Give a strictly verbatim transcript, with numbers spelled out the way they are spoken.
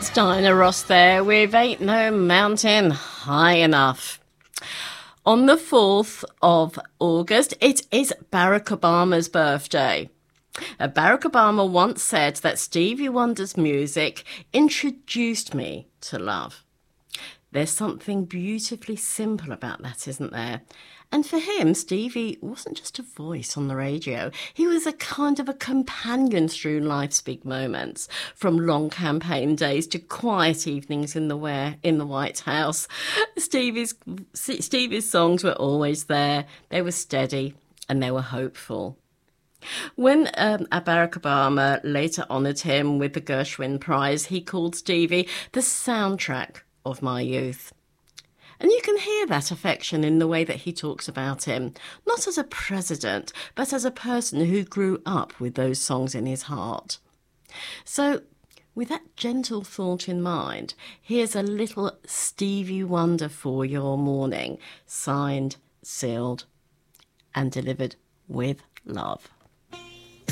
That's Diana Ross there with Ain't No Mountain High Enough. On the fourth of August, it is Barack Obama's birthday. Uh, Barack Obama once said that Stevie Wonder's music introduced me to love. There's something beautifully simple about that, isn't there? And for him, Stevie wasn't just a voice on the radio. He was a kind of a companion through life's big moments, from long campaign days to quiet evenings in the where in the White House. Stevie's Stevie's songs were always there. They were steady and they were hopeful. When um, Barack Obama later honoured him with the Gershwin Prize, he called Stevie the soundtrack of my youth. And you can hear that affection in the way that he talks about him, not as a president, but as a person who grew up with those songs in his heart. So, with that gentle thought in mind, here's a little Stevie Wonder for your morning, signed, sealed, and delivered with love.